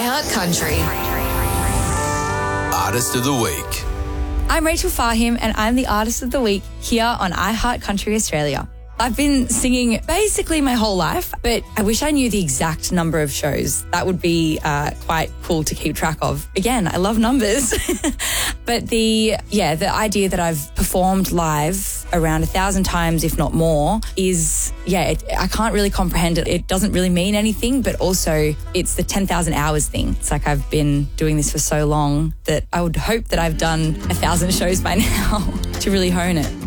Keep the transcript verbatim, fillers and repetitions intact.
iHeart Country. Artist of the Week. I'm Rachel Fahim and I'm the Artist of the Week here on iHeart Country Australia. I've been singing basically my whole life, but I wish I knew the exact number of shows. That would be uh, quite cool to keep track of. Again, I love numbers. But the, yeah, the idea that I've performed live around a thousand times, if not more, is, yeah, it, I can't really comprehend it. It doesn't really mean anything, but also it's the ten thousand hours thing. It's like I've been doing this for so long that I would hope that I've done a thousand shows by now to really hone it.